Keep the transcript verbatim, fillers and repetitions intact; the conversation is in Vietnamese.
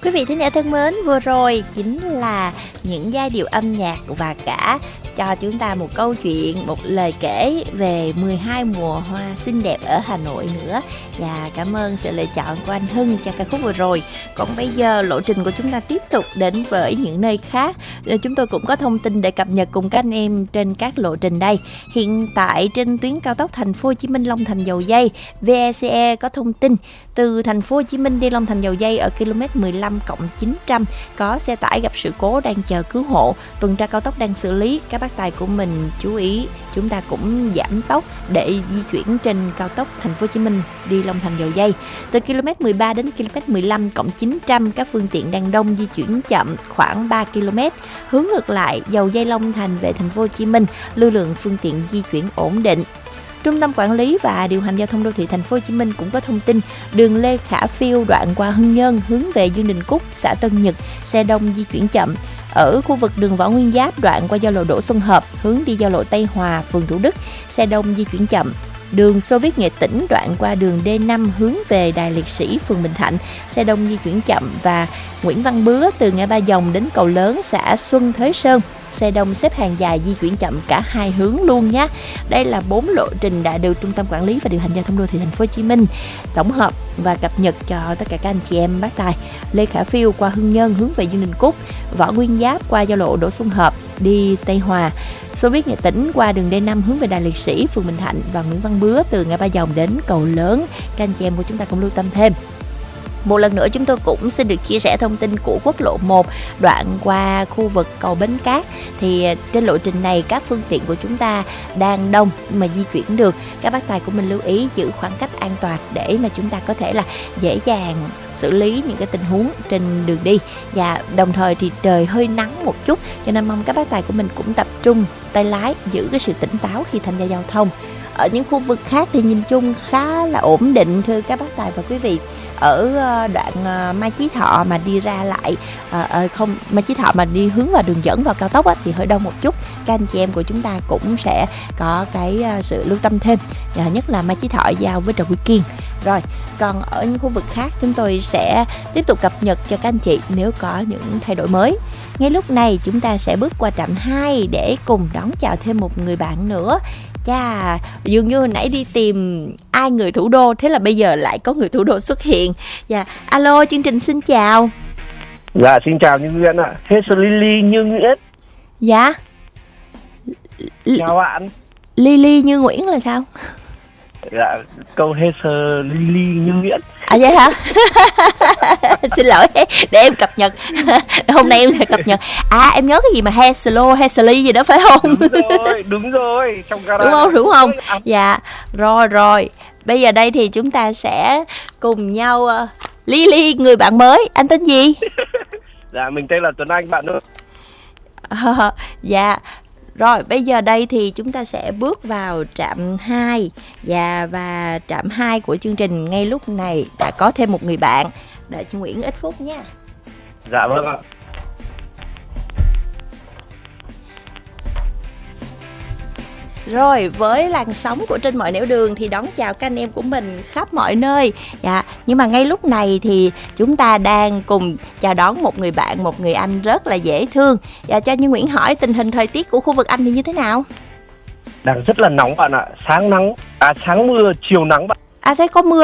Quý vị thính giả thân mến, vừa rồi chính là những giai điệu âm nhạc và cả cho chúng ta một câu chuyện, một lời kể về mười hai mùa hoa xinh đẹp ở Hà Nội nữa. Và cảm ơn sự lựa chọn của anh Hưng cho ca khúc vừa rồi. Còn bây giờ lộ trình của chúng ta tiếp tục đến với những nơi khác. Chúng tôi cũng có thông tin để cập nhật cùng các anh em trên các lộ trình đây. Hiện tại trên tuyến cao tốc Thành phố Hồ Chí Minh Long Thành Dầu Giây, vê e xê e có thông tin từ Thành phố Hồ Chí Minh đi Long Thành Dầu Giây ở km mười lăm cộng chín trăm có xe tải gặp sự cố đang chờ cứu hộ. Tuần tra cao tốc đang xử lý. Các bác tài của mình chú ý, chúng ta cũng giảm tốc để di chuyển trên cao tốc Thành phố Hồ Chí Minh đi Long Thành Dầu Giây. Từ km mười ba đến km mười lăm cộng chín trăm các phương tiện đang đông di chuyển chậm khoảng ba ki lô mét. Hướng ngược lại Dầu Giây Long Thành về Thành phố Hồ Chí Minh, lưu lượng phương tiện di chuyển ổn định. Trung tâm Quản lý và Điều hành Giao thông Đô thị Thành phố Hồ Chí Minh cũng có thông tin đường Lê Khả Phiêu đoạn qua Hưng Nhơn hướng về Dương Đình Cúc, xã Tân Nhật, xe đông di chuyển chậm. Ở khu vực đường Võ Nguyên Giáp đoạn qua giao lộ Đỗ Xuân Hợp hướng đi giao lộ Tây Hòa, phường Thủ Đức, xe đông di chuyển chậm. Đường Xô Viết Nghệ Tĩnh đoạn qua đường D năm hướng về Đài Liệt Sĩ, phường Bình Thạnh, xe đông di chuyển chậm. Và Nguyễn Văn Bứa từ ngã Ba Dòng đến cầu lớn xã Xuân Thới Sơn, xe đông xếp hàng dài di chuyển chậm cả hai hướng luôn nhé. Đây là bốn lộ trình đã được Trung tâm Quản lý và Điều hành Giao thông Đô thị Thành phố Hồ Chí Minh tổng hợp và cập nhật cho tất cả các anh chị em bác tài. Lê Khả Phiêu qua Hưng Nhơn hướng về Dương Đình Cúc, Võ Nguyên Giáp qua giao lộ Đỗ Xuân Hợp đi Tây Hòa, Xô Viết Nghệ Tĩnh qua đường D năm hướng về Đài Liệt Sĩ, phường Bình Thạnh, và Nguyễn Văn Bứa từ ngã Ba Dòng đến cầu lớn. Các anh chị em của chúng ta cũng lưu tâm thêm. Một lần nữa chúng tôi cũng xin được chia sẻ thông tin của quốc lộ một đoạn qua khu vực cầu Bến Cát. Thì trên lộ trình này các phương tiện của chúng ta đang đông mà di chuyển được. Các bác tài của mình lưu ý giữ khoảng cách an toàn để mà chúng ta có thể là dễ dàng xử lý những cái tình huống trên đường đi. Và đồng thời thì trời hơi nắng một chút, cho nên mong các bác tài của mình cũng tập trung tay lái, giữ cái sự tỉnh táo khi tham gia giao thông. Ở những khu vực khác thì nhìn chung khá là ổn định thưa các bác tài và quý vị. Ở đoạn Mai Chí Thọ mà đi ra lại à, không Mai Chí Thọ mà đi hướng vào đường dẫn vào cao tốc á, thì hơi đông một chút. Các anh chị em của chúng ta cũng sẽ có cái sự lưu tâm thêm, à, nhất là Mai Chí Thọ giao với Trần Quý Kiên. Rồi, còn ở những khu vực khác chúng tôi sẽ tiếp tục cập nhật cho các anh chị nếu có những thay đổi mới. Ngay lúc này chúng ta sẽ bước qua trạm hai để cùng đón chào thêm một người bạn nữa. Chà, dường như hồi nãy đi tìm ai người thủ đô, thế là bây giờ lại có người thủ đô xuất hiện. Dạ, alo, chương trình xin chào. Dạ, xin chào Như Nguyễn ạ. Hazel Lily Như Nguyễn. Dạ. L- chào bạn. Lily Như Nguyễn là sao? Dạ, câu Hazel Lily Như Nguyễn. À vậy hả? Xin lỗi, để em cập nhật. Hôm nay em sẽ cập nhật. À, em nhớ cái gì mà Hazel, Hazel gì đó phải không? Đúng rồi, đúng rồi. Trong gara. Đúng không, đúng không? Dạ, rồi rồi. Bây giờ đây thì chúng ta sẽ cùng nhau uh, Lily, người bạn mới. Anh tên gì? Dạ, mình tên là Tuấn Anh, bạn nữa. À, dạ. Rồi, bây giờ đây thì chúng ta sẽ bước vào trạm hai. Và, và trạm hai của chương trình ngay lúc này đã có thêm một người bạn. Đợi chị Nguyễn ít phút nha. Dạ vâng ạ. Rồi, với làn sóng của Trên Mọi Nẻo Đường thì đón chào các anh em của mình khắp mọi nơi. Dạ, nhưng mà ngay lúc này thì chúng ta đang cùng chào đón một người bạn, một người anh rất là dễ thương. Dạ, cho Như Nguyễn hỏi tình hình thời tiết của khu vực anh thì như thế nào? Đang rất là nóng bạn ạ. Sáng nắng, à sáng mưa, chiều nắng bạn. À, thế có mưa